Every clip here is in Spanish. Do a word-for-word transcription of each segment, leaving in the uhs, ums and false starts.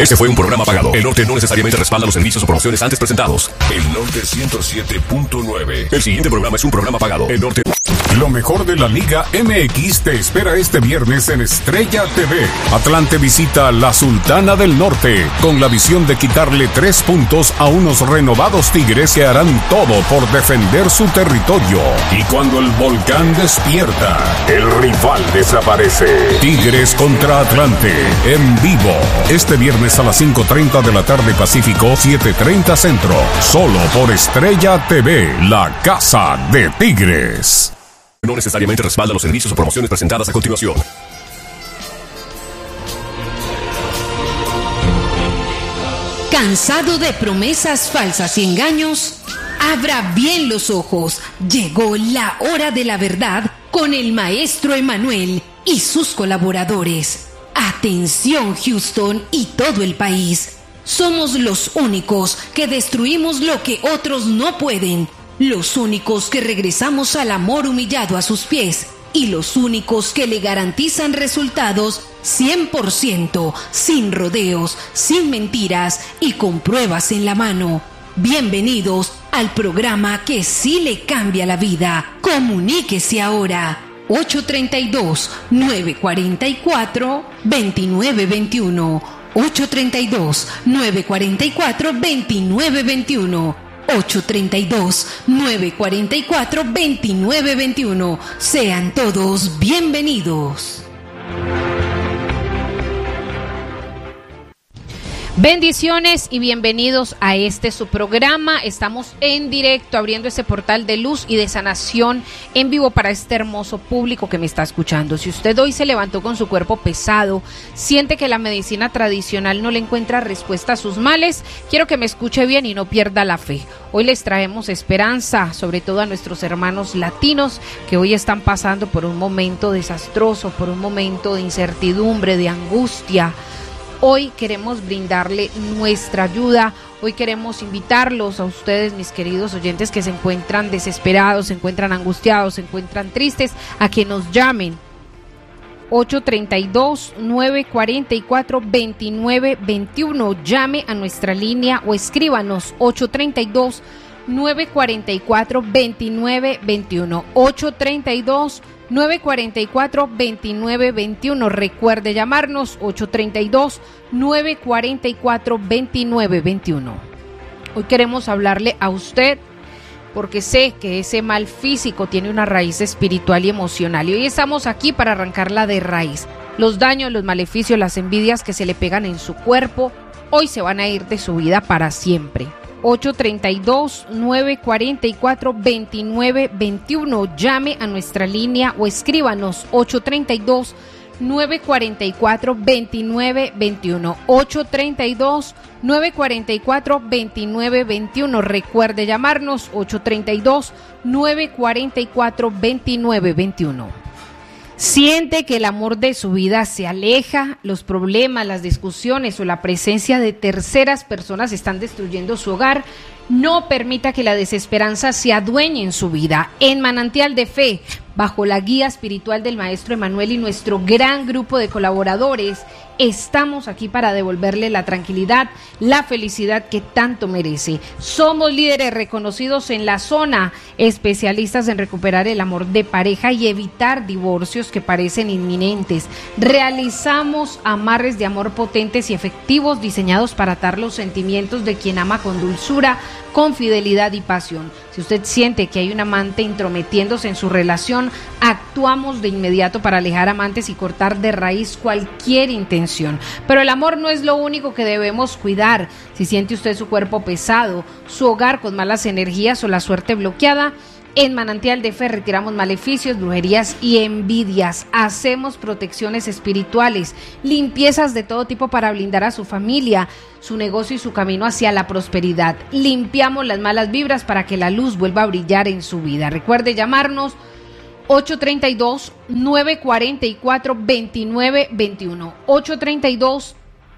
Este fue un programa pagado. El Norte no necesariamente respalda los servicios o promociones antes presentados. El Norte ciento siete punto nueve. El siguiente programa es un programa pagado. El Norte... Lo mejor de la Liga M X te espera este viernes en Estrella T V. Atlante visita la Sultana del Norte con la visión de quitarle tres puntos a unos renovados Tigres que harán todo por defender su territorio. Y cuando el volcán despierta, el rival desaparece. Tigres contra Atlante en vivo. Este viernes a las cinco treinta de la tarde Pacífico, siete treinta Centro. Solo por Estrella T V, la casa de Tigres. No necesariamente respalda los servicios o promociones presentadas a continuación. ¿Cansado de promesas falsas y engaños? Abra bien los ojos. Llegó la hora de la verdad con el maestro Emanuel y sus colaboradores. Atención, Houston y todo el país. Somos los únicos que destruimos lo que otros no pueden. Los únicos que regresamos al amor humillado a sus pies y los únicos que le garantizan resultados cien por ciento, sin rodeos, sin mentiras y con pruebas en la mano. Bienvenidos al programa que sí le cambia la vida. Comuníquese ahora. ocho tres dos, nueve cuatro cuatro, dos nueve dos uno. ocho tres dos, nueve cuatro cuatro, dos nueve dos uno. ocho tres dos, nueve cuatro cuatro, dos nueve dos uno. Sean todos bienvenidos. Bendiciones y bienvenidos a este su programa. Estamos en directo abriendo ese portal de luz y de sanación en vivo para este hermoso público que me está escuchando. Si usted hoy se levantó con su cuerpo pesado, siente que la medicina tradicional no le encuentra respuesta a sus males, quiero que me escuche bien y no pierda la fe. Hoy les traemos esperanza, sobre todo a nuestros hermanos latinos que hoy están pasando por un momento desastroso, por un momento de incertidumbre, de angustia. Hoy queremos brindarle nuestra ayuda, hoy queremos invitarlos a ustedes, mis queridos oyentes, que se encuentran desesperados, se encuentran angustiados, se encuentran tristes, a que nos llamen. ocho tres dos, nueve cuatro cuatro, dos nueve dos uno, llame a nuestra línea o escríbanos ocho tres dos, nueve cuatro cuatro, dos nueve dos uno, ocho tres dos, nueve cuatro cuatro, dos nueve dos uno. Recuerde llamarnos ocho tres dos, nueve cuatro cuatro, dos nueve dos uno. Hoy queremos hablarle a usted porque sé que ese mal físico tiene una raíz espiritual y emocional y hoy estamos aquí para arrancarla de raíz. Los daños, los maleficios, las envidias que se le pegan en su cuerpo hoy se van a ir de su vida para siempre. ocho tres dos, nueve cuatro cuatro, dos nueve dos uno. Llame a nuestra línea o escríbanos ocho tres dos, nueve cuatro cuatro, dos nueve dos uno. ocho tres dos, nueve cuatro cuatro, dos nueve dos uno. Recuerde llamarnos ocho tres dos, nueve cuatro cuatro, dos nueve dos uno. Siente que el amor de su vida se aleja, los problemas, las discusiones o la presencia de terceras personas están destruyendo su hogar. No permita que la desesperanza se adueñe en su vida. En Manantial de Fe, bajo la guía espiritual del maestro Emanuel y nuestro gran grupo de colaboradores, estamos aquí para devolverle la tranquilidad, la felicidad que tanto merece. Somos líderes reconocidos en la zona, especialistas en recuperar el amor de pareja y evitar divorcios que parecen inminentes. Realizamos amarres de amor potentes y efectivos diseñados para atar los sentimientos de quien ama con dulzura, con fidelidad y pasión. Si usted siente que hay un amante intrometiéndose en su relación, actuamos de inmediato para alejar amantes y cortar de raíz cualquier intención. Pero el amor no es lo único que debemos cuidar. Si siente usted su cuerpo pesado, su hogar con malas energías o la suerte bloqueada, en Manantial de Fe retiramos maleficios, brujerías y envidias. Hacemos protecciones espirituales, limpiezas de todo tipo para blindar a su familia, su negocio y su camino hacia la prosperidad. Limpiamos las malas vibras para que la luz vuelva a brillar en su vida. Recuerde llamarnos ocho tres dos, nueve cuatro cuatro, dos nueve dos uno. ocho tres dos,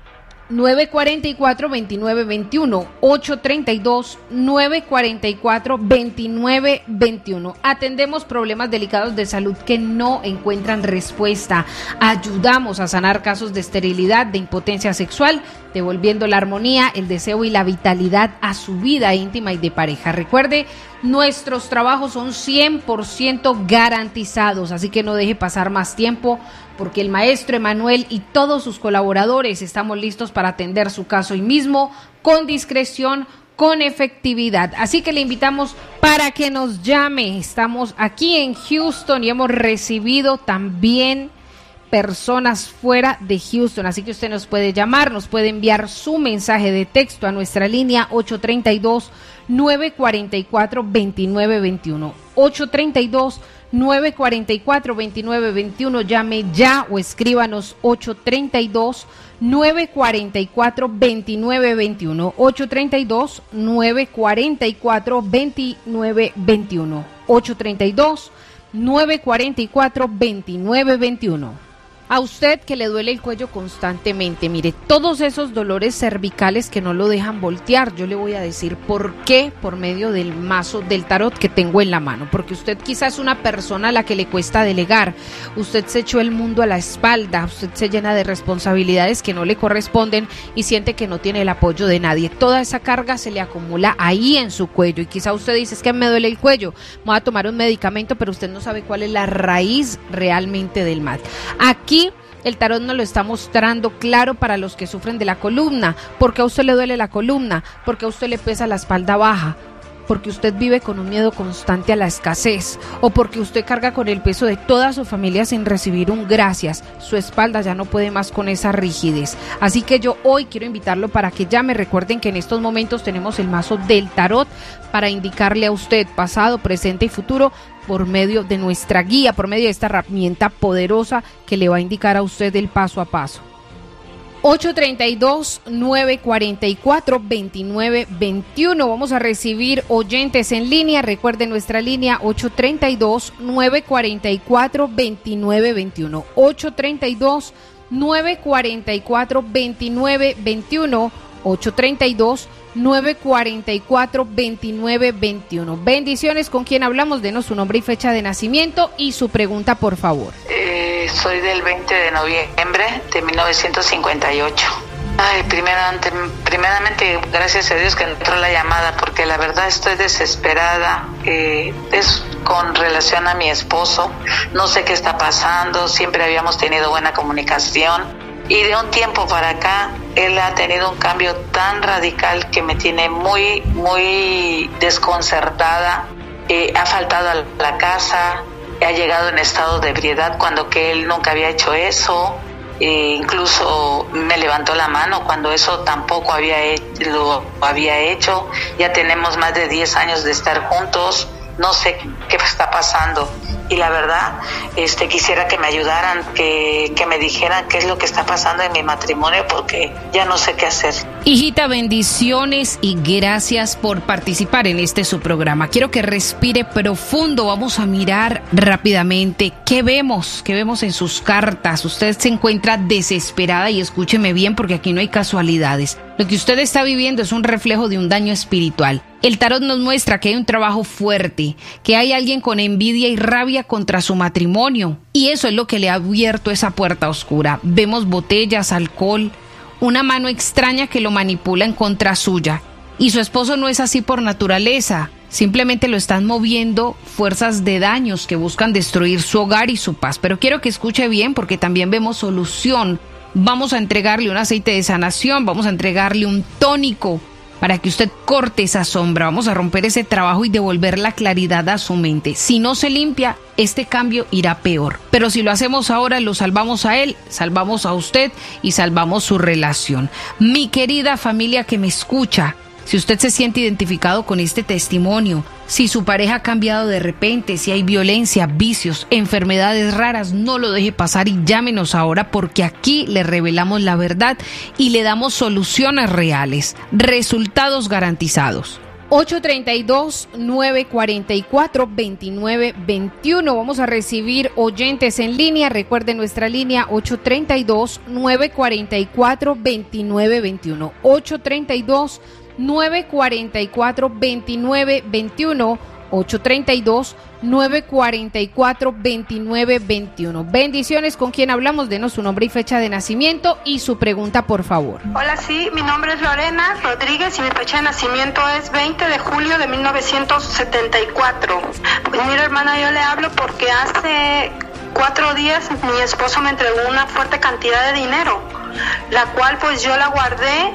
nueve cuatro cuatro, dos nueve dos uno, ocho tres dos, nueve cuatro cuatro, dos nueve dos uno. Atendemos problemas delicados de salud que no encuentran respuesta. Ayudamos a sanar casos de esterilidad, de impotencia sexual, devolviendo la armonía, el deseo y la vitalidad a su vida íntima y de pareja. Recuerde, nuestros trabajos son cien por ciento garantizados, así que no deje pasar más tiempo, porque el maestro Emanuel y todos sus colaboradores estamos listos para atender su caso hoy mismo, con discreción, con efectividad. Así que le invitamos para que nos llame. Estamos aquí en Houston y hemos recibido también personas fuera de Houston, así que usted nos puede llamar, nos puede enviar su mensaje de texto a nuestra línea ocho tres dos, nueve cuatro cuatro, dos nueve dos uno, ocho tres dos, nueve cuatro cuatro, dos nueve dos uno. Llame ya o escríbanos ocho tres dos, nueve cuatro cuatro, dos nueve dos uno, ocho tres dos, nueve cuatro cuatro, dos nueve dos uno, ocho tres dos, nueve cuatro cuatro, dos nueve dos uno. A usted que le duele el cuello constantemente, mire, todos esos dolores cervicales que no lo dejan voltear, yo le voy a decir por qué, por medio del mazo del tarot que tengo en la mano, porque usted quizás es una persona a la que le cuesta delegar, usted se echó el mundo a la espalda, usted se llena de responsabilidades que no le corresponden y siente que no tiene el apoyo de nadie. Toda esa carga se le acumula ahí en su cuello y quizá usted dice, es que me duele el cuello, voy a tomar un medicamento, pero usted no sabe cuál es la raíz realmente del mal. Aquí el tarot nos lo está mostrando claro para los que sufren de la columna. ¿Por qué a usted le duele la columna? Porque a usted le pesa la espalda baja, porque usted vive con un miedo constante a la escasez, o porque usted carga con el peso de toda su familia sin recibir un gracias. Su espalda ya no puede más con esa rigidez. Así que yo hoy quiero invitarlo para que llame. Recuerden que en estos momentos tenemos el mazo del tarot para indicarle a usted pasado, presente y futuro por medio de nuestra guía, por medio de esta herramienta poderosa que le va a indicar a usted el paso a paso. ocho tres dos, nueve cuatro cuatro, dos nueve dos uno. Vamos a recibir oyentes en línea. Recuerden nuestra línea ocho tres dos, nueve cuatro cuatro, dos nueve dos uno. ocho tres dos, nueve cuatro cuatro, dos nueve dos uno. ocho tres dos, nueve cuatro cuatro, dos nueve dos uno. Bendiciones. ¿Con quién hablamos? Denos su nombre y fecha de nacimiento y su pregunta, por favor. Eh, soy del veinte de noviembre de mil novecientos cincuenta y ocho. Ay, primeramente, primeramente, gracias a Dios que entró la llamada, porque la verdad estoy desesperada. Eh, es con relación a mi esposo. No sé qué está pasando. Siempre habíamos tenido buena comunicación. Y de un tiempo para acá, él ha tenido un cambio tan radical que me tiene muy, muy desconcertada. Eh, ha faltado a la casa, ha llegado en estado de ebriedad cuando que él nunca había hecho eso. Eh, incluso me levantó la mano cuando eso tampoco había hecho, lo había hecho. Ya tenemos más de diez años de estar juntos. No sé qué está pasando. Y la verdad, este, quisiera que me ayudaran, que, que me dijeran qué es lo que está pasando en mi matrimonio, porque ya no sé qué hacer. Hijita, bendiciones y gracias por participar en este su programa. Quiero que respire profundo. Vamos a mirar rápidamente qué vemos, qué vemos en sus cartas. Usted se encuentra desesperada y escúcheme bien, porque aquí no hay casualidades. Lo que usted está viviendo es un reflejo de un daño espiritual. El tarot nos muestra que hay un trabajo fuerte, que hay alguien con envidia y rabia contra su matrimonio. Y eso es lo que le ha abierto esa puerta oscura. Vemos botellas, alcohol, una mano extraña que lo manipula en contra suya. Y su esposo no es así por naturaleza. Simplemente lo están moviendo fuerzas de daños que buscan destruir su hogar y su paz. Pero quiero que escuche bien, porque también vemos solución. Vamos a entregarle un aceite de sanación, vamos a entregarle un tónico para que usted corte esa sombra. Vamos a romper ese trabajo y devolver la claridad a su mente. Si no se limpia, este cambio irá peor. Pero si lo hacemos ahora, lo salvamos a él, salvamos a usted y salvamos su relación. Mi querida familia que me escucha, si usted se siente identificado con este testimonio, si su pareja ha cambiado de repente, si hay violencia, vicios, enfermedades raras, no lo deje pasar y llámenos ahora, porque aquí le revelamos la verdad y le damos soluciones reales, resultados garantizados. ocho tres dos, nueve cuatro cuatro, dos nueve dos uno. Vamos a recibir oyentes en línea. Recuerden nuestra línea ocho tres dos, nueve cuatro cuatro, dos nueve dos uno. ocho tres dos, nueve cuatro cuatro, dos nueve dos uno. ocho tres dos, nueve cuatro cuatro, dos nueve dos uno. Bendiciones. ¿Con quién hablamos? Denos su nombre y fecha de nacimiento y su pregunta, por favor. Hola, sí, mi nombre es Lorena Rodríguez y mi fecha de nacimiento es veinte de julio de mil novecientos setenta y cuatro. Pues mira, hermana, yo le hablo porque hace cuatro días mi esposo me entregó una fuerte cantidad de dinero, la cual pues yo la guardé.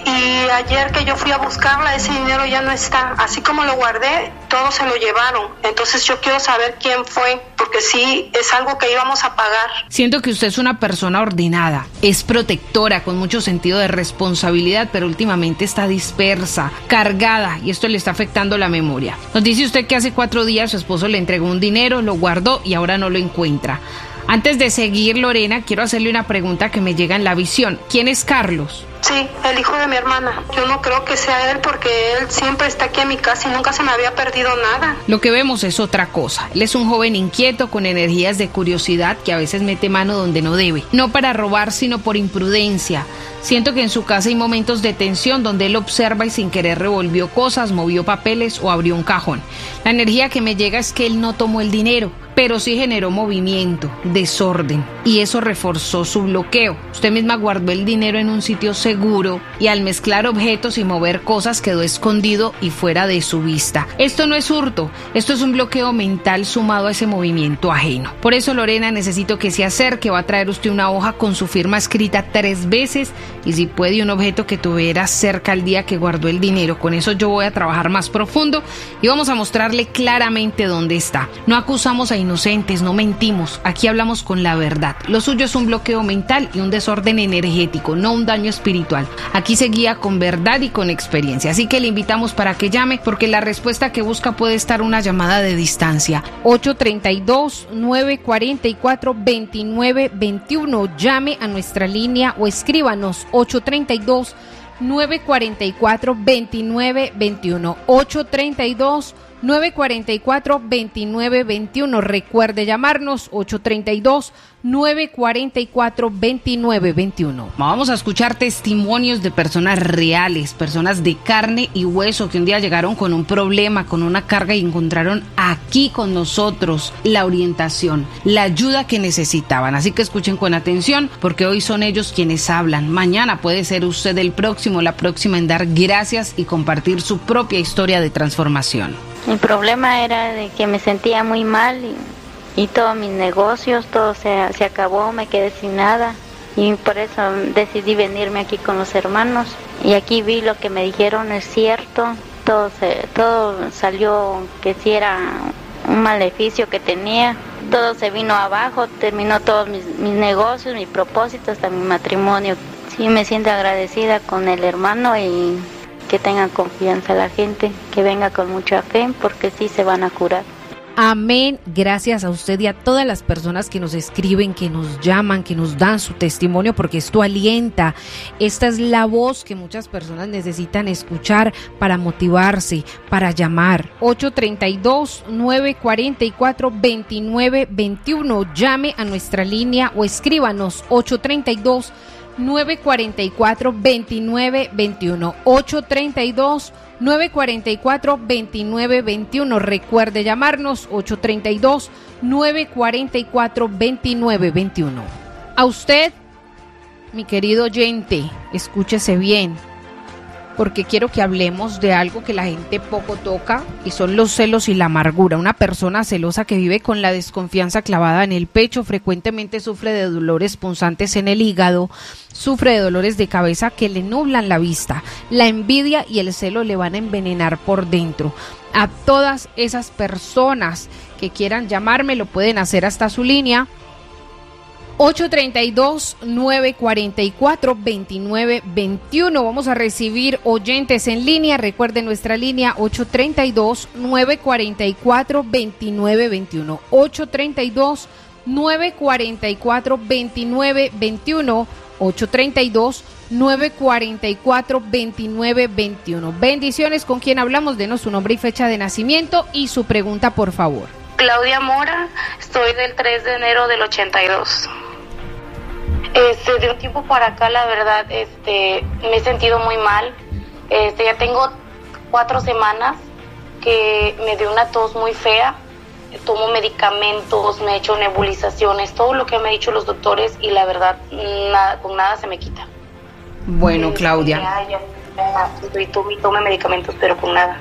Y ayer que yo fui a buscarla, ese dinero ya no está. Así como lo guardé, todo se lo llevaron. Entonces yo quiero saber quién fue, porque sí, es algo que íbamos a pagar. Siento que usted es una persona ordenada, es protectora, con mucho sentido de responsabilidad, pero últimamente está dispersa, cargada, y esto le está afectando la memoria. Nos dice usted que hace cuatro días su esposo le entregó un dinero, lo guardó y ahora no lo encuentra. Antes de seguir, Lorena, quiero hacerle una pregunta que me llega en la visión. ¿Quién es Carlos? Sí, el hijo de mi hermana. Yo no creo que sea él porque él siempre está aquí en mi casa y nunca se me había perdido nada. Lo que vemos es otra cosa. Él es un joven inquieto con energías de curiosidad que a veces mete mano donde no debe. No para robar, sino por imprudencia. Siento que en su casa hay momentos de tensión donde él observa y sin querer revolvió cosas, movió papeles o abrió un cajón. La energía que me llega es que él no tomó el dinero, pero sí generó movimiento, desorden, y eso reforzó su bloqueo. Usted misma guardó el dinero en un sitio seguro y al mezclar objetos y mover cosas quedó escondido y fuera de su vista. Esto no es hurto, esto es un bloqueo mental sumado a ese movimiento ajeno. Por eso, Lorena, necesito que se acerque. Va a traer usted una hoja con su firma escrita tres veces y si puede un objeto que tuviera cerca el día que guardó el dinero. Con eso yo voy a trabajar más profundo y vamos a mostrarle claramente dónde está. No acusamos a inocentes, no mentimos, aquí hablamos con la verdad. Lo suyo es un bloqueo mental y un desorden energético, no un daño espiritual. Aquí se guía con verdad y con experiencia, así que le invitamos para que llame, porque la respuesta que busca puede estar una llamada de distancia. ocho tres dos, nueve cuatro cuatro, dos nueve dos uno. Llame a nuestra línea o escríbanos ocho tres dos, nueve cuatro cuatro, dos nueve dos uno. ocho tres dos, nueve cuatro cuatro, dos nueve dos uno. Recuerde llamarnos ocho tres dos, nueve cuatro cuatro, dos nueve dos uno. Vamos a escuchar testimonios de personas reales, personas de carne y hueso que un día llegaron con un problema, con una carga y encontraron aquí con nosotros la orientación, la ayuda que necesitaban. Así que escuchen con atención porque hoy son ellos quienes hablan. Mañana puede ser usted el próximo, la próxima en dar gracias y compartir su propia historia de transformación. Mi problema era de que me sentía muy mal y, y todos mis negocios, todo se, se acabó, me quedé sin nada y por eso decidí venirme aquí con los hermanos y aquí vi lo que me dijeron es cierto, todo, se, todo salió que sí era un maleficio que tenía, todo se vino abajo, terminó todos mis, mis negocios, mis propósitos, hasta mi matrimonio. Sí, me siento agradecida con el hermano y que tengan confianza la gente, que venga con mucha fe, porque sí se van a curar. Amén. Gracias a usted y a todas las personas que nos escriben, que nos llaman, que nos dan su testimonio, porque esto alienta. Esta es la voz que muchas personas necesitan escuchar para motivarse, para llamar. ocho tres dos, nueve cuatro cuatro, dos nueve dos uno. Llame a nuestra línea o escríbanos ocho tres dos, nueve cuatro cuatro, dos nueve dos uno. ocho tres dos, nueve cuatro cuatro, dos nueve dos uno. Recuerde llamarnos ocho tres dos, nueve cuatro cuatro, dos nueve dos uno. A usted, mi querido oyente, escúchese bien, porque quiero que hablemos de algo que la gente poco toca y son los celos y la amargura. Una persona celosa que vive con la desconfianza clavada en el pecho frecuentemente sufre de dolores punzantes en el hígado, sufre de dolores de cabeza que le nublan la vista. La envidia y el celo le van a envenenar por dentro. A todas esas personas que quieran llamarme lo pueden hacer hasta su línea ocho tres dos, nueve cuatro cuatro, dos nueve dos uno. Vamos a recibir oyentes en línea. Recuerden nuestra línea ocho tres dos, nueve cuatro cuatro, dos nueve dos uno. ocho tres dos, nueve cuatro cuatro, dos nueve dos uno. ocho tres dos, nueve cuatro cuatro, dos nueve dos uno. Bendiciones. ¿Con quién hablamos? Denos su nombre y fecha de nacimiento y su pregunta, por favor. Claudia Mora, estoy del tres de enero del ochenta y dos. Este, de un tiempo para acá, la verdad, este, me he sentido muy mal. Este, ya tengo cuatro semanas que me dio una tos muy fea. Tomo medicamentos, me he hecho nebulizaciones, todo lo que me han dicho los doctores, y la verdad, nada, con nada se me quita. Bueno, este, Claudia. Ya, ya, ya, y tome, tome medicamentos, pero con nada.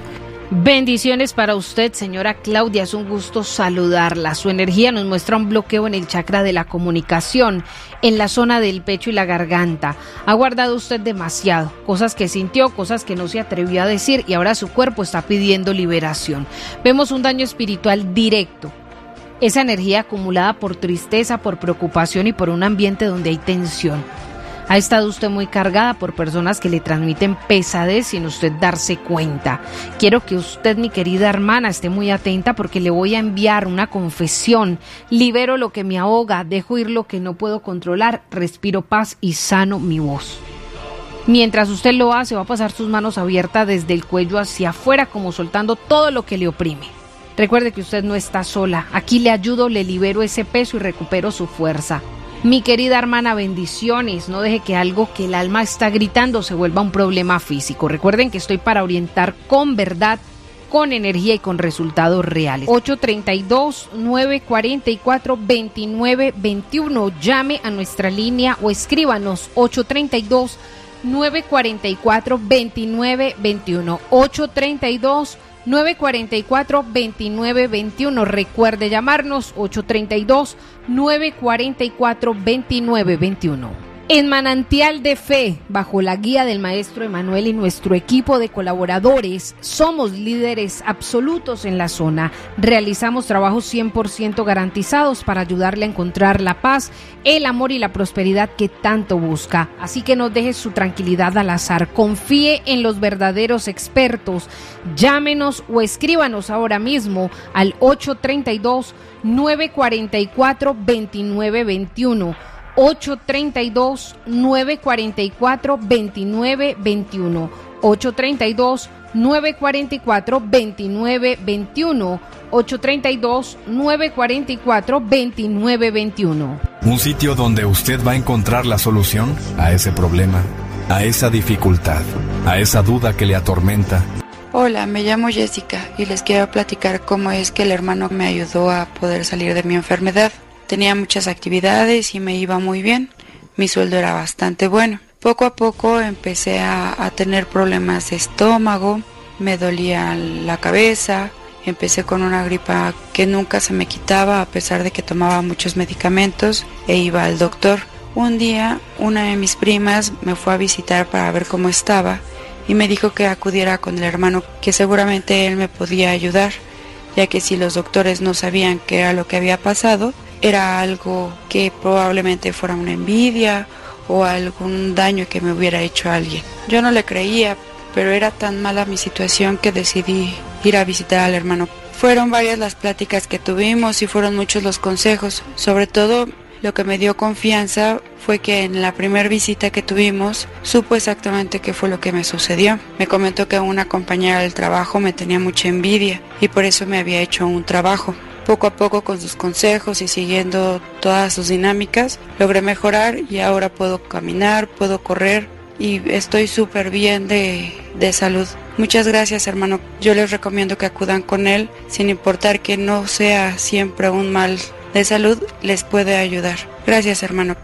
Bendiciones para usted, señora Claudia, es un gusto saludarla. Su energía nos muestra un bloqueo en el chakra de la comunicación, en la zona del pecho y la garganta. Ha guardado usted demasiado, cosas que sintió, cosas que no se atrevió a decir, y ahora su cuerpo está pidiendo liberación. Vemos un daño espiritual directo. Esa energía acumulada por tristeza, por preocupación y por un ambiente donde hay tensión. Ha estado usted muy cargada por personas que le transmiten pesadez sin usted darse cuenta. Quiero que usted, mi querida hermana, esté muy atenta porque le voy a enviar una confesión. Libero lo que me ahoga, dejo ir lo que no puedo controlar, respiro paz y sano mi voz. Mientras usted lo hace, va a pasar sus manos abiertas desde el cuello hacia afuera, como soltando todo lo que le oprime. Recuerde que usted no está sola. Aquí le ayudo, le libero ese peso y recupero su fuerza. Mi querida hermana, bendiciones. No deje que algo que el alma está gritando se vuelva un problema físico. Recuerden que estoy para orientar con verdad, con energía y con resultados reales. ocho tres dos, nueve cuatro cuatro, dos nueve dos uno. Llame a nuestra línea o escríbanos ocho tres dos, nueve cuatro cuatro, dos nueve dos uno. ocho tres dos, nueve cuatro cuatro, dos nueve dos uno. Recuerde llamarnos ocho tres dos, nueve cuatro cuatro, dos nueve dos uno. En Manantial de Fe, bajo la guía del maestro Emanuel y nuestro equipo de colaboradores, somos líderes absolutos en la zona. Realizamos trabajos cien por ciento garantizados para ayudarle a encontrar la paz, el amor y la prosperidad que tanto busca. Así que no deje su tranquilidad al azar. Confíe en los verdaderos expertos. Llámenos o escríbanos ahora mismo al ocho tres dos, nueve cuatro cuatro, dos nueve dos uno. ocho tres dos, nueve cuatro cuatro, dos nueve dos uno. ocho tres dos, nueve cuatro cuatro, dos nueve dos uno. ocho tres dos, nueve cuatro cuatro, dos nueve dos uno. Un sitio donde usted va a encontrar la solución a ese problema, a esa dificultad, a esa duda que le atormenta. Hola, me llamo Jessica y les quiero platicar cómo es que el hermano me ayudó a poder salir de mi enfermedad. Tenía muchas actividades y me iba muy bien. Mi sueldo era bastante bueno. Poco a poco empecé a, a tener problemas de estómago, me dolía la cabeza, empecé con una gripa que nunca se me quitaba a pesar de que tomaba muchos medicamentos e iba al doctor. Un día una de mis primas me fue a visitar para ver cómo estaba y me dijo que acudiera con el hermano, que seguramente él me podía ayudar, ya que si los doctores no sabían qué era lo que había pasado, era algo que probablemente fuera una envidia o algún daño que me hubiera hecho a alguien. Yo no le creía, pero era tan mala mi situación que decidí ir a visitar al hermano. Fueron varias las pláticas que tuvimos y fueron muchos los consejos. Sobre todo, lo que me dio confianza fue que en la primera visita que tuvimos, supo exactamente qué fue lo que me sucedió. Me comentó que una compañera del trabajo me tenía mucha envidia y por eso me había hecho un trabajo. Poco a poco, con sus consejos y siguiendo todas sus dinámicas, logré mejorar y ahora puedo caminar, puedo correr y estoy súper bien de, de salud. Muchas gracias, hermano. Yo les recomiendo que acudan con él, sin importar que no sea siempre un mal de salud, les puede ayudar. Gracias, hermano.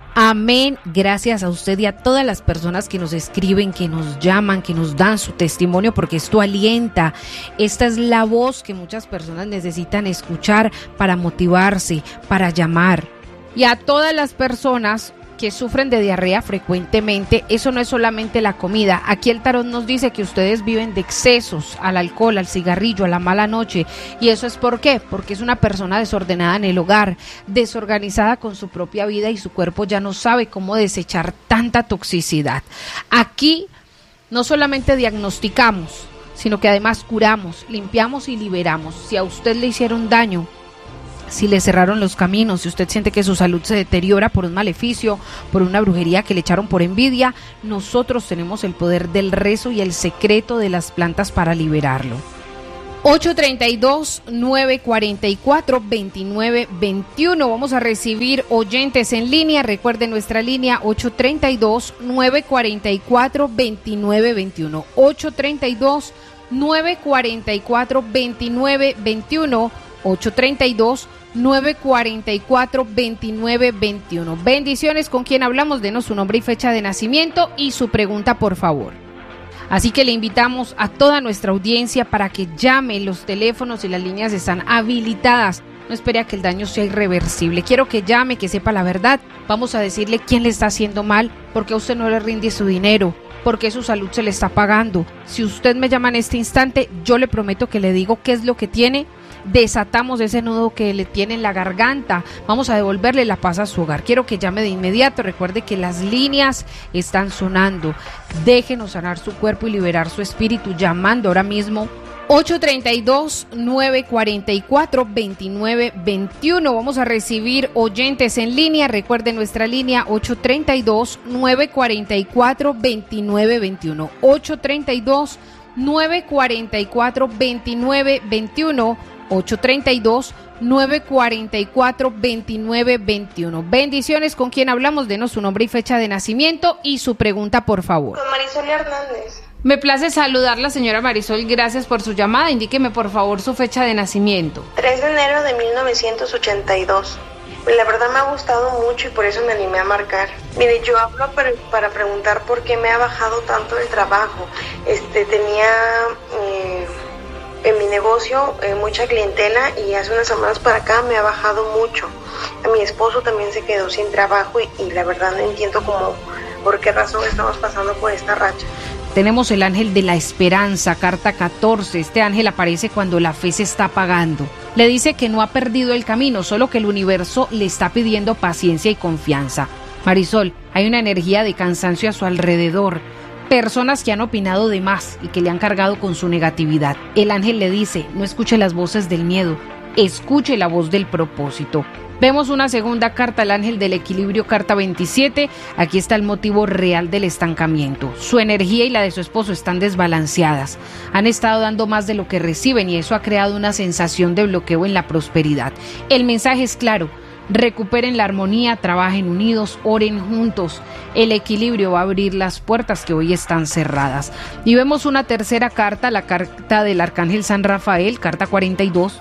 Amén. Gracias a usted y a todas las personas que nos escriben, que nos llaman, que nos dan su testimonio, porque esto alienta. Esta es la voz que muchas personas necesitan escuchar para motivarse, para llamar. Y a todas las personas que sufren de diarrea frecuentemente, eso no es solamente la comida. Aquí el tarot nos dice que ustedes viven de excesos al alcohol, al cigarrillo, a la mala noche. ¿Y eso es por qué? Porque es una persona desordenada en el hogar, desorganizada con su propia vida y su cuerpo ya no sabe cómo desechar tanta toxicidad. Aquí no solamente diagnosticamos, sino que además curamos, limpiamos y liberamos. Si a usted le hicieron daño, si le cerraron los caminos, si usted siente que su salud se deteriora por un maleficio, por una brujería que le echaron por envidia, nosotros tenemos el poder del rezo y el secreto de las plantas para liberarlo. ocho tres dos, nueve cuatro cuatro, dos nueve dos uno. Vamos a recibir oyentes en línea. Recuerden nuestra línea ocho tres dos, nueve cuatro cuatro, dos nueve dos uno. ocho tres dos, nueve cuatro cuatro, dos nueve dos uno. ocho tres dos, nueve cuatro cuatro, dos nueve dos uno. Bendiciones. ¿Con quién hablamos? Denos su nombre y fecha de nacimiento y su pregunta, por favor. Así que le invitamos a toda nuestra audiencia para que llame. Los teléfonos y las líneas están habilitadas. No espere a que el daño sea irreversible. Quiero que llame, que sepa la verdad. Vamos a decirle quién le está haciendo mal, por qué a usted no le rinde su dinero, por qué su salud se le está pagando. Si usted me llama en este instante, yo le prometo que le digo qué es lo que tiene. Desatamos ese nudo que le tiene en la garganta. Vamos a devolverle la paz a su hogar. Quiero que llame de inmediato. Recuerde que las líneas están sonando. Déjenos sanar su cuerpo y liberar su espíritu llamando ahora mismo ocho tres dos, nueve cuatro cuatro, dos nueve dos uno. Vamos a recibir oyentes en línea. Recuerde nuestra línea ocho tres dos, nueve cuatro cuatro, dos nueve dos uno. ocho tres dos, nueve cuatro cuatro, dos nueve dos uno. ocho tres dos, nueve cuatro cuatro, dos nueve dos uno. Bendiciones. ¿Con quién hablamos? Denos su nombre y fecha de nacimiento y su pregunta, por favor. Con Marisol Hernández. Me place saludarla, señora Marisol. Gracias por su llamada. Indíqueme, por favor, su fecha de nacimiento. tres de enero de mil novecientos ochenta y dos. La verdad me ha gustado mucho y por eso me animé a marcar. Mire, yo hablo para, para preguntar por qué me ha bajado tanto el trabajo. Este, tenía... Eh, en mi negocio eh, mucha clientela y hace unas semanas para acá me ha bajado mucho. A mi esposo también se quedó sin trabajo y, y la verdad no entiendo cómo, por qué razón estamos pasando por esta racha. Tenemos el ángel de la esperanza, carta catorce. Este ángel aparece cuando la fe se está apagando. Le dice que no ha perdido el camino, solo que el universo le está pidiendo paciencia y confianza. Marisol, hay una energía de cansancio a su alrededor. Personas que han opinado de más y que le han cargado con su negatividad. El ángel le dice, no escuche las voces del miedo, escuche la voz del propósito. Vemos una segunda carta, el ángel del equilibrio, carta veintisiete. Aquí está el motivo real del estancamiento. Su energía y la de su esposo están desbalanceadas. Han estado dando más de lo que reciben y eso ha creado una sensación de bloqueo en la prosperidad. El mensaje es claro. Recuperen la armonía, trabajen unidos, oren juntos. El equilibrio va a abrir las puertas que hoy están cerradas. Y vemos una tercera carta, la carta del arcángel San Rafael, carta cuarenta y dos.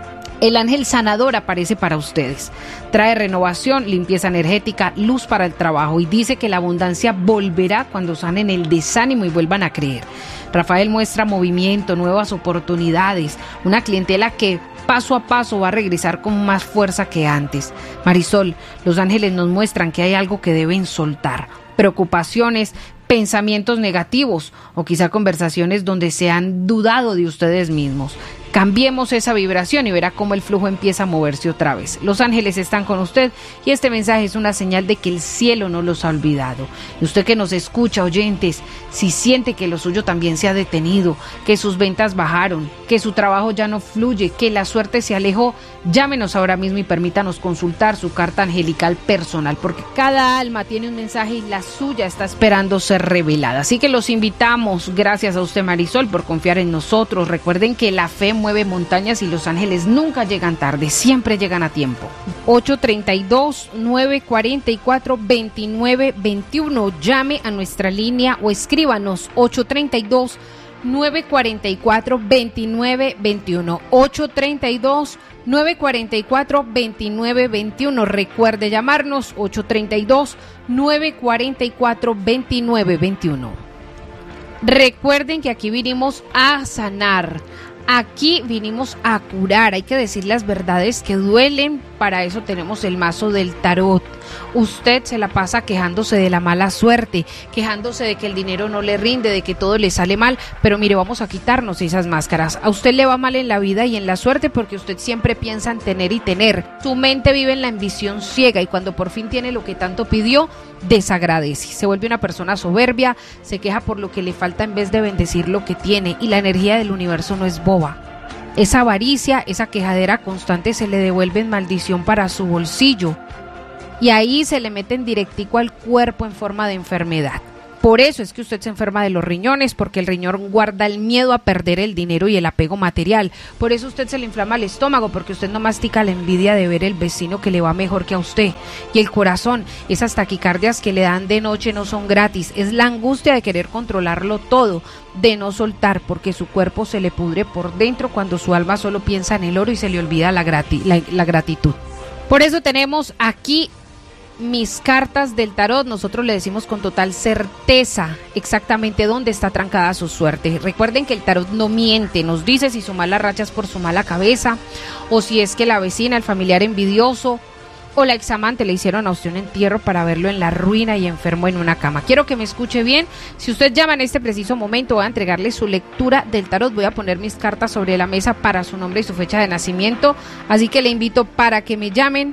El ángel sanador aparece para ustedes. Trae renovación, limpieza energética, luz para el trabajo y dice que la abundancia volverá cuando sanen el desánimo y vuelvan a creer. Rafael muestra movimiento, nuevas oportunidades, una clientela que paso a paso va a regresar con más fuerza que antes. Marisol, los ángeles nos muestran que hay algo que deben soltar. Preocupaciones, pensamientos negativos o quizá conversaciones donde se han dudado de ustedes mismos. Cambiemos esa vibración y verá cómo el flujo empieza a moverse otra vez. Los ángeles están con usted y este mensaje es una señal de que el cielo no los ha olvidado. Y usted que nos escucha, oyentes, si siente que lo suyo también se ha detenido, que sus ventas bajaron, que su trabajo ya no fluye, que la suerte se alejó, llámenos ahora mismo y permítanos consultar su carta angelical personal, porque cada alma tiene un mensaje y la suya está esperando ser revelada. Así que los invitamos, gracias a usted Marisol, por confiar en nosotros. Recuerden que la fe mueve montañas y los ángeles nunca llegan tarde, siempre llegan a tiempo. ocho tres dos, nueve cuatro cuatro, dos nueve dos uno. Llame a nuestra línea o escríbanos ocho tres dos, nueve cuatro cuatro, dos nueve dos uno. ocho tres dos, nueve cuatro cuatro, dos nueve dos uno. Recuerde llamarnos ocho tres dos, nueve cuatro cuatro, dos nueve dos uno. Recuerden que aquí vinimos a sanar. Aquí vinimos a curar, hay que decir las verdades que duelen, para eso tenemos el mazo del tarot. Usted se la pasa quejándose de la mala suerte, quejándose de que el dinero no le rinde, de que todo le sale mal, pero mire, vamos a quitarnos esas máscaras. A usted le va mal en la vida y en la suerte porque usted siempre piensa en tener y tener. Su mente vive en la ambición ciega y cuando por fin tiene lo que tanto pidió, desagradece. Se vuelve una persona soberbia, se queja por lo que le falta en vez de bendecir lo que tiene y la energía del universo no es boba. esa avaricia, esa quejadera constante se le devuelve en maldición para su bolsillo. Y ahí se le meten directico al cuerpo en forma de enfermedad. Por eso es que usted se enferma de los riñones, porque el riñón guarda el miedo a perder el dinero y el apego material. Por eso usted se le inflama el estómago, porque usted no mastica la envidia de ver el vecino que le va mejor que a usted. Y el corazón, esas taquicardias que le dan de noche no son gratis. Es la angustia de querer controlarlo todo, de no soltar, porque su cuerpo se le pudre por dentro cuando su alma solo piensa en el oro y se le olvida la, grati- la, la gratitud. Por eso tenemos aquí mis cartas del tarot. Nosotros le decimos con total certeza exactamente dónde está trancada su suerte. Recuerden que el tarot no miente, nos dice si su mala racha es por su mala cabeza, o si es que la vecina, el familiar envidioso o la examante le hicieron a usted un entierro para verlo en la ruina y enfermo en una cama. Quiero que me escuche bien. Si usted llama en este preciso momento, voy a entregarle su lectura del tarot. Voy a poner mis cartas sobre la mesa para su nombre y su fecha de nacimiento, así que le invito para que me llamen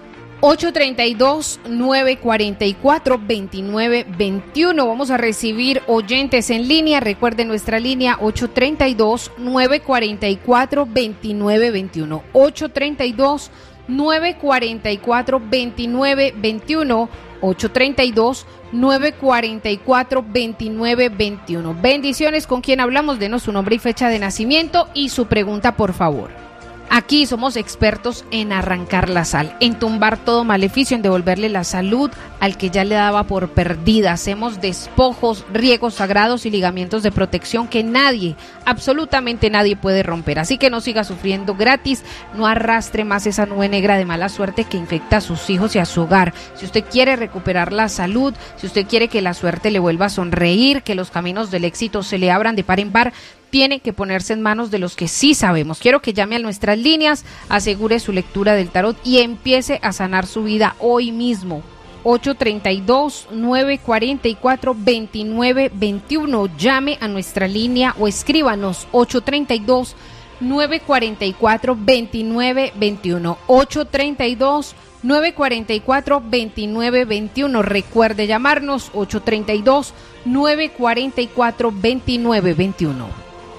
ocho tres dos, nueve cuatro cuatro, dos nueve dos uno. Vamos a recibir oyentes en línea. Recuerden nuestra línea ocho tres dos, nueve cuatro cuatro, dos nueve dos uno. ocho tres dos, nueve cuatro cuatro, dos nueve dos uno. ocho tres dos, nueve cuatro cuatro, dos nueve dos uno. Bendiciones. ¿Con quién hablamos? Denos su nombre y fecha de nacimiento y su pregunta, por favor. Aquí somos expertos en arrancar la sal, en tumbar todo maleficio, en devolverle la salud al que ya le daba por perdida. Hacemos despojos, riegos sagrados y ligamientos de protección que nadie, absolutamente nadie puede romper. Así que no siga sufriendo gratis, no arrastre más esa nube negra de mala suerte que infecta a sus hijos y a su hogar. Si usted quiere recuperar la salud, si usted quiere que la suerte le vuelva a sonreír, que los caminos del éxito se le abran de par en par, tiene que ponerse en manos de los que sí sabemos. Quiero que llame a nuestras líneas, asegure su lectura del tarot y empiece a sanar su vida hoy mismo. ocho tres dos, nueve cuatro cuatro, dos nueve dos uno. Llame a nuestra línea o escríbanos ocho tres dos, nueve cuatro cuatro, dos nueve dos uno. ocho tres dos, nueve cuatro cuatro, dos nueve dos uno. Recuerde llamarnos ocho tres dos, nueve cuatro cuatro, dos nueve dos uno.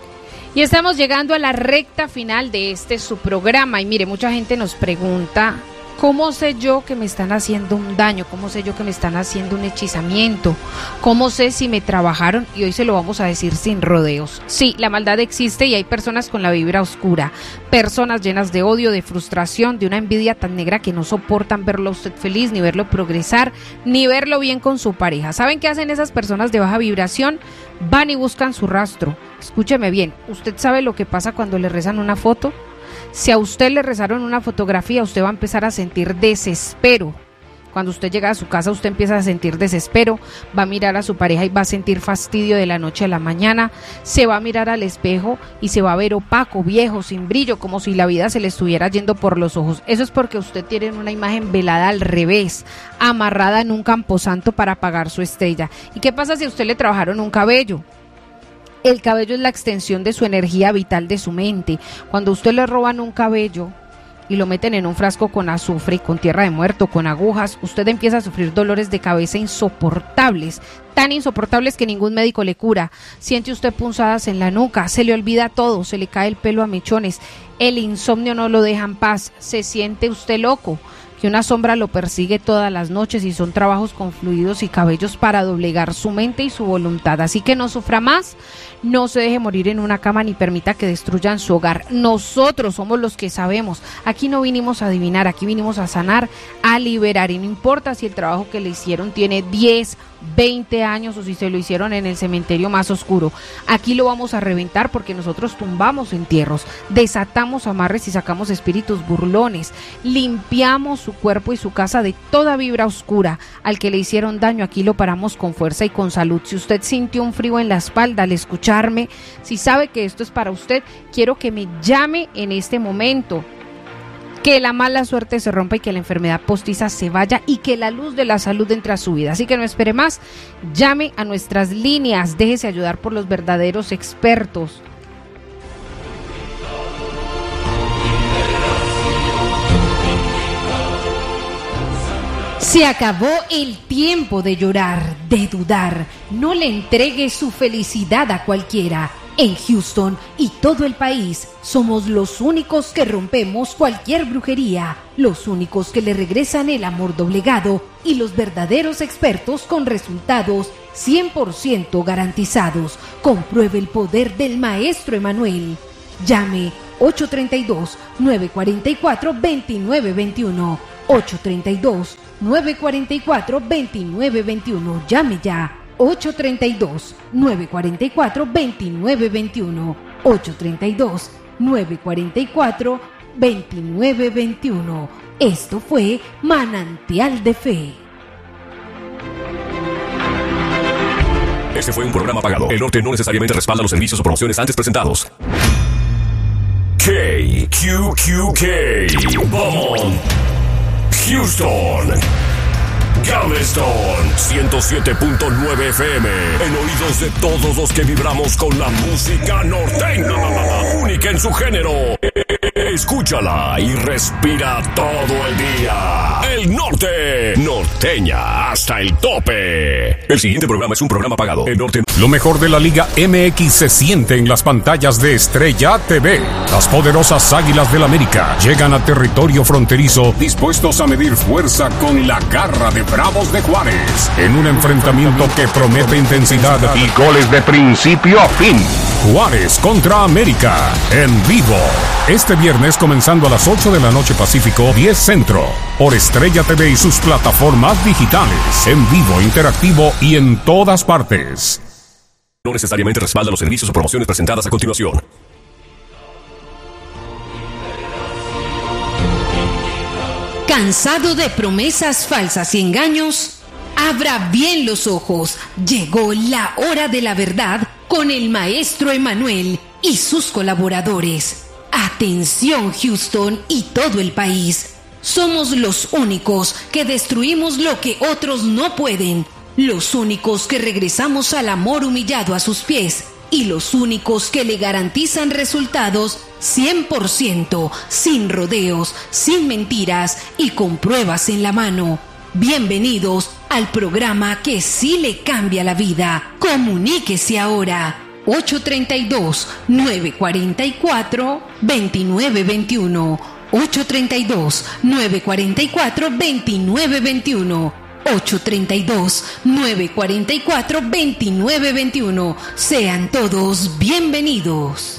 Y estamos llegando a la recta final de este su programa. Y mire, mucha gente nos pregunta, ¿cómo sé yo que me están haciendo un daño? ¿Cómo sé yo que me están haciendo un hechizamiento? ¿Cómo sé si me trabajaron? Y hoy se lo vamos a decir sin rodeos. Sí, la maldad existe y hay personas con la vibra oscura, personas llenas de odio, de frustración, de una envidia tan negra que no soportan verlo a usted feliz, ni verlo progresar, ni verlo bien con su pareja. ¿Saben qué hacen esas personas de baja vibración? Van y buscan su rastro. Escúcheme bien, ¿usted sabe lo que pasa cuando le rezan una foto? Si a usted le rezaron una fotografía, usted va a empezar a sentir desespero. Cuando usted llega a su casa, usted empieza a sentir desespero, va a mirar a su pareja y va a sentir fastidio de la noche a la mañana, se va a mirar al espejo y se va a ver opaco, viejo, sin brillo, como si la vida se le estuviera yendo por los ojos. Eso es porque usted tiene una imagen velada al revés, amarrada en un camposanto para apagar su estrella. ¿Y qué pasa si a usted le trabajaron un cabello? El cabello es la extensión de su energía vital, de su mente. Cuando usted le roban un cabello y lo meten en un frasco con azufre y con tierra de muerto, con agujas, usted empieza a sufrir dolores de cabeza insoportables, tan insoportables que ningún médico le cura. Siente usted punzadas en la nuca, se le olvida todo, se le cae el pelo a mechones, el insomnio no lo deja en paz, se siente usted loco, que una sombra lo persigue todas las noches y son trabajos con fluidos y cabellos para doblegar su mente y su voluntad. Así que no sufra más, no se deje morir en una cama ni permita que destruyan su hogar. Nosotros somos los que sabemos. Aquí no vinimos a adivinar, aquí vinimos a sanar, a liberar. Y no importa si el trabajo que le hicieron tiene diez, veinte años o si se lo hicieron en el cementerio más oscuro. Aquí lo vamos a reventar porque nosotros tumbamos entierros, desatamos amarres y sacamos espíritus burlones, limpiamos su cuerpo y su casa de toda vibra oscura. Al que le hicieron daño, aquí lo paramos con fuerza y con salud. Si usted sintió un frío en la espalda al escucharme, si sabe que esto es para usted, quiero que me llame en este momento. Que la mala suerte se rompa y que la enfermedad postiza se vaya y que la luz de la salud entre a su vida. Así que no espere más, llame a nuestras líneas, déjese ayudar por los verdaderos expertos. Se acabó el tiempo de llorar, de dudar. No le entregue su felicidad a cualquiera. En Houston y todo el país somos los únicos que rompemos cualquier brujería, los únicos que le regresan el amor doblegado y los verdaderos expertos con resultados cien por ciento garantizados. Compruebe el poder del Maestro Emanuel. Llame ocho tres dos, nueve cuatro cuatro, dos nueve dos uno. ocho tres dos, nueve cuatro cuatro, dos nueve dos uno. Llame ya. ocho tres dos, nueve cuatro cuatro, dos nueve dos uno. ocho tres dos, nueve cuatro cuatro, dos nueve dos uno. Esto fue Manantial de Fe. Este fue un programa pagado. El Norte no necesariamente respalda los servicios o promociones antes presentados. K Q Q K Beaumont, Houston, Galveston, ciento siete punto nueve F M, en oídos de todos los que vibramos con la música norteña, única en su género. Escúchala y respira todo el día. El Norte, norteña hasta el tope. El siguiente programa es un programa pagado. El Norte. Lo mejor de la Liga M X se siente en las pantallas de Estrella T V. Las poderosas Águilas del América llegan a territorio fronterizo, dispuestos a medir fuerza con la garra de Bravos de Juárez, en un enfrentamiento que promete intensidad y goles de principio a fin. Juárez contra América, en vivo. Este viernes comenzando a las ocho de la noche Pacífico, diez Centro, por Estrella T V y sus plataformas digitales, en vivo, interactivo y en todas partes. No necesariamente respalda los servicios o promociones presentadas a continuación. ¿Cansado de promesas falsas y engaños? Abra bien los ojos. Llegó la hora de la verdad con el Maestro Emanuel y sus colaboradores. Atención, Houston y todo el país. Somos los únicos que destruimos lo que otros no pueden. Los únicos que regresamos al amor humillado a sus pies. Y los únicos que le garantizan resultados cien por ciento, sin rodeos, sin mentiras y con pruebas en la mano. Bienvenidos al programa que sí le cambia la vida. Comuníquese ahora. ocho tres dos, nueve cuatro cuatro, dos nueve dos uno. ocho tres dos, nueve cuatro cuatro, dos nueve dos uno. ocho tres dos, nueve cuatro cuatro, dos nueve dos uno. Sean todos bienvenidos.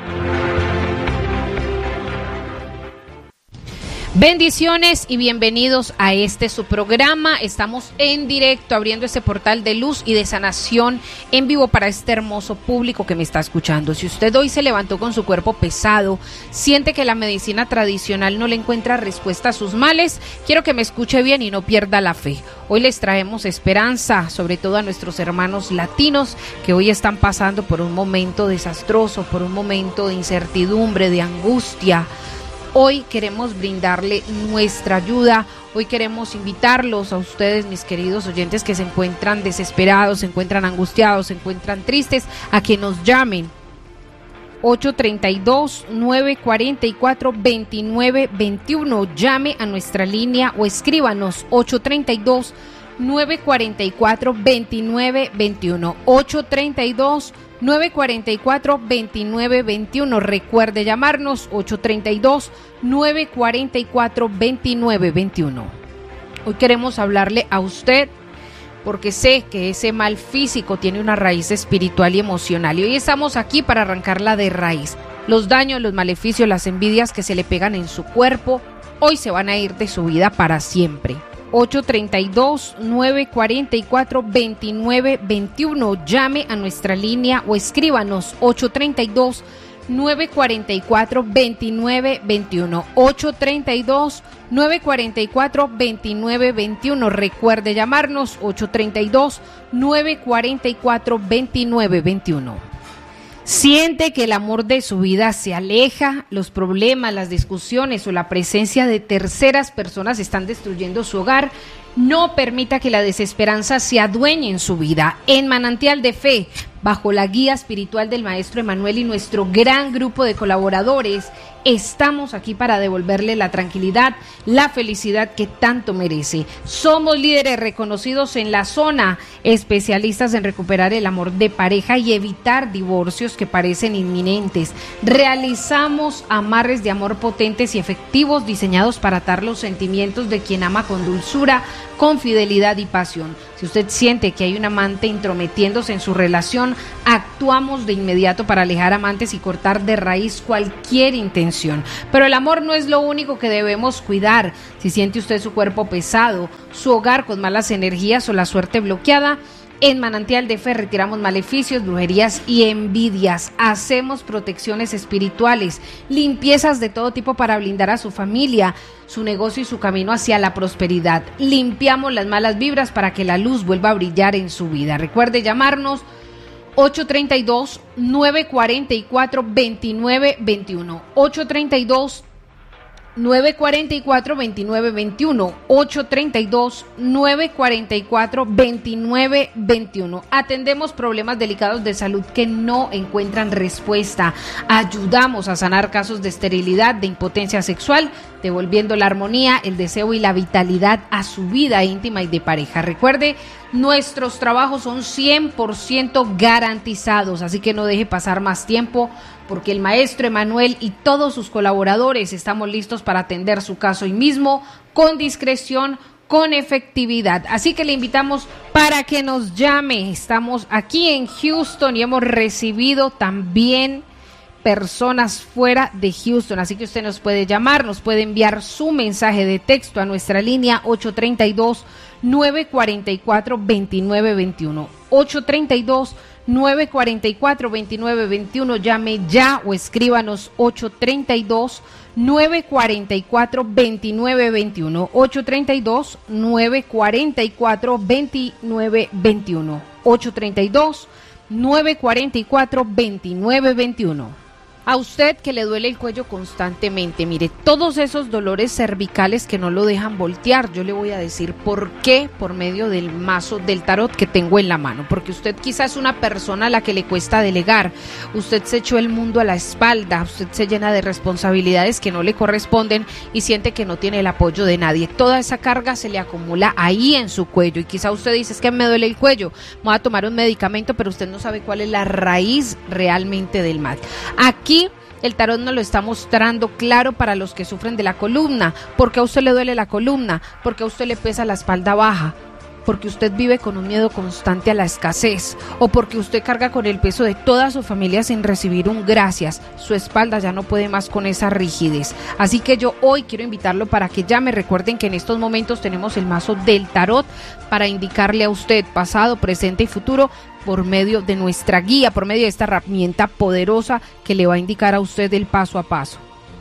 Bendiciones y bienvenidos a este su programa. Estamos en directo abriendo ese portal de luz y de sanación en vivo para este hermoso público que me está escuchando. Si usted hoy se levantó con su cuerpo pesado, siente que la medicina tradicional no le encuentra respuesta a sus males, quiero que me escuche bien y no pierda la fe. Hoy les traemos esperanza, sobre todo a nuestros hermanos latinos que hoy están pasando por un momento desastroso, por un momento de incertidumbre, de angustia. Hoy queremos brindarle nuestra ayuda, hoy queremos invitarlos a ustedes, mis queridos oyentes, que se encuentran desesperados, se encuentran angustiados, se encuentran tristes, a que nos llamen. ocho tres dos, nueve cuatro cuatro, dos nueve dos uno, llame a nuestra línea o escríbanos ocho tres dos, nueve cuatro cuatro, dos nueve dos uno, ocho tres dos, nueve cuatro cuatro, dos nueve dos uno. Recuerde llamarnos ocho tres dos, nueve cuatro cuatro, dos nueve dos uno. Hoy queremos hablarle a usted porque sé que ese mal físico tiene una raíz espiritual y emocional y hoy estamos aquí para arrancarla de raíz. Los daños, los maleficios, las envidias que se le pegan en su cuerpo hoy se van a ir de su vida para siempre. ocho tres dos, nueve cuatro cuatro, dos nueve dos uno. Llame a nuestra línea o escríbanos ocho tres dos, nueve cuatro cuatro, dos nueve dos uno. ocho tres dos, nueve cuatro cuatro, dos nueve dos uno. Recuerde llamarnos ocho tres dos, nueve cuatro cuatro, dos nueve dos uno. Siente que el amor de su vida se aleja, los problemas, las discusiones o la presencia de terceras personas están destruyendo su hogar. No permita que la desesperanza se adueñe en su vida. En Manantial de Fe, bajo la guía espiritual del Maestro Emanuel y nuestro gran grupo de colaboradores, Estamos aquí para devolverle la tranquilidad, la felicidad que tanto merece. Somos líderes reconocidos en la zona, especialistas en recuperar el amor de pareja y evitar divorcios que parecen inminentes. Realizamos amarres de amor potentes y efectivos diseñados para atar los sentimientos de quien ama con dulzura, con fidelidad y pasión. Si usted siente que hay un amante intrometiéndose en su relación, actuamos de inmediato para alejar amantes y cortar de raíz cualquier intención. Pero el amor no es lo único que debemos cuidar. Si siente usted su cuerpo pesado, su hogar con malas energías o la suerte bloqueada, en Manantial de Fe retiramos maleficios, brujerías y envidias. Hacemos protecciones espirituales, limpiezas de todo tipo para blindar a su familia, su negocio y su camino hacia la prosperidad. Limpiamos las malas vibras para que la luz vuelva a brillar en su vida. Recuerde llamarnos ocho treinta y dos, nueve cuarenta y cuatro, veintinueve veintiuno. ocho treinta y dos, nueve cuarenta y cuatro, veintinueve veintiuno. ocho treinta y dos, nueve cuarenta y cuatro, veintinueve veintiuno. Atendemos problemas delicados de salud que no encuentran respuesta. Ayudamos a sanar casos de esterilidad, de impotencia sexual, devolviendo la armonía, el deseo y la vitalidad a su vida íntima y de pareja. Recuerde, nuestros trabajos son cien por ciento garantizados, así que no deje pasar más tiempo, porque el maestro Emanuel y todos sus colaboradores estamos listos para atender su caso hoy mismo, con discreción, con efectividad. Así que le invitamos para que nos llame. Estamos aquí en Houston y hemos recibido también personas fuera de Houston, así que usted nos puede llamar, nos puede enviar su mensaje de texto a nuestra línea ocho treinta y dos, nueve cuarenta y cuatro, veintinueve veintiuno. ocho treinta y dos, nueve cuarenta y cuatro, veintinueve veintiuno. Llame ya o escríbanos ocho treinta y dos, nueve cuarenta y cuatro, veintinueve veintiuno. ocho treinta y dos, nueve cuarenta y cuatro, veintinueve veintiuno. ocho treinta y dos, nueve cuarenta y cuatro, veintinueve veintiuno. A usted que le duele el cuello constantemente, mire, todos esos dolores cervicales que no lo dejan voltear, yo le voy a decir por qué, por medio del mazo del tarot que tengo en la mano, porque usted quizás es una persona a la que le cuesta delegar, usted se echó el mundo a la espalda, usted se llena de responsabilidades que no le corresponden y siente que no tiene el apoyo de nadie. Toda esa carga se le acumula ahí en su cuello y quizá usted dice, es que me duele el cuello, voy a tomar un medicamento, pero usted no sabe cuál es la raíz realmente del mal. Aquí el tarot nos lo está mostrando claro para los que sufren de la columna. ¿Por qué a usted le duele la columna? Porque a usted le pesa la espalda baja, porque usted vive con un miedo constante a la escasez, o porque usted carga con el peso de toda su familia sin recibir un gracias. Su espalda ya no puede más con esa rigidez. Así que yo hoy quiero invitarlo para que llame. Recuerden que en estos momentos tenemos el mazo del tarot para indicarle a usted pasado, presente y futuro por medio de nuestra guía, por medio de esta herramienta poderosa que le va a indicar a usted el paso a paso.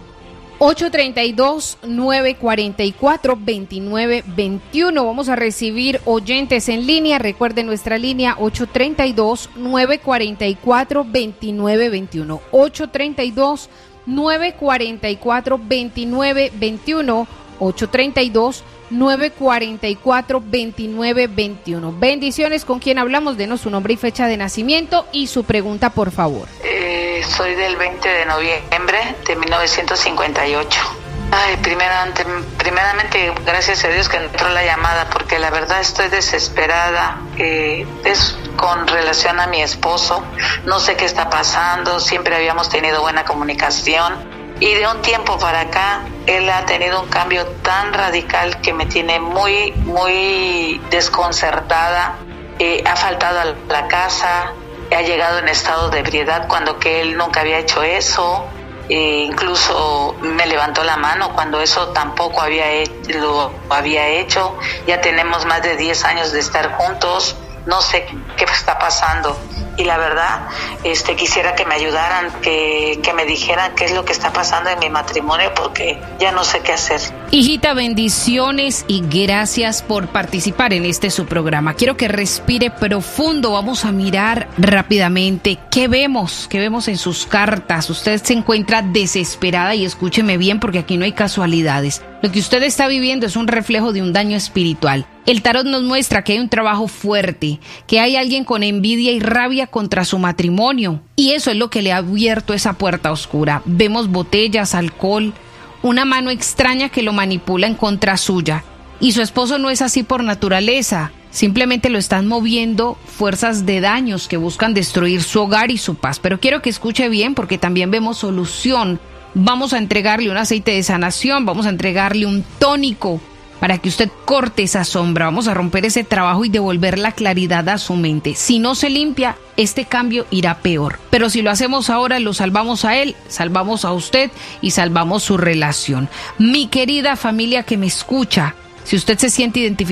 ocho treinta y dos, nueve cuarenta y cuatro, veintinueve veintiuno. Vamos a recibir oyentes en línea. Recuerden nuestra línea ocho treinta y dos, nueve cuarenta y cuatro, veintinueve veintiuno. ocho treinta y dos, nueve cuarenta y cuatro, veintinueve veintiuno. ocho treinta y dos, nueve cuarenta y cuatro, veintinueve veintiuno. Bendiciones. ¿Con quién hablamos? Denos su nombre y fecha de nacimiento y su pregunta, por favor. Eh, soy del veinte de noviembre de mil novecientos cincuenta y ocho. Ay, primeramente, primeramente, gracias a Dios que entró la llamada, porque la verdad estoy desesperada. Eh, es con relación a mi esposo. No sé qué está pasando. Siempre habíamos tenido buena comunicación. Y de un tiempo para acá, él ha tenido un cambio tan radical que me tiene muy, muy desconcertada. Eh, ha faltado a la casa, ha llegado en estado de ebriedad cuando que él nunca había hecho eso. Eh, incluso me levantó la mano cuando eso tampoco había he- lo había hecho. Ya tenemos más de diez años de estar juntos. No sé qué está pasando. Y la verdad, este, quisiera que me ayudaran, que, que me dijeran qué es lo que está pasando en mi matrimonio, porque ya no sé qué hacer. Hijita, bendiciones y gracias por participar en este su programa. Quiero que respire profundo. Vamos a mirar rápidamente qué vemos, qué vemos en sus cartas. Usted se encuentra desesperada y escúcheme bien porque aquí no hay casualidades. Lo que usted está viviendo es un reflejo de un daño espiritual. El tarot nos muestra que hay un trabajo fuerte, que hay alguien con envidia y rabia contra su matrimonio. Y eso es lo que le ha abierto esa puerta oscura. Vemos botellas, alcohol, una mano extraña que lo manipula en contra suya. Y su esposo no es así por naturaleza. Simplemente lo están moviendo fuerzas de daños que buscan destruir su hogar y su paz. Pero quiero que escuche bien porque también vemos solución. Vamos a entregarle un aceite de sanación, vamos a entregarle un tónico para que usted corte esa sombra. Vamos a romper ese trabajo y devolver la claridad a su mente. Si no se limpia, este cambio irá peor. Pero si lo hacemos ahora, lo salvamos a él, salvamos a usted y salvamos su relación. Mi querida familia que me escucha, si usted se siente identificado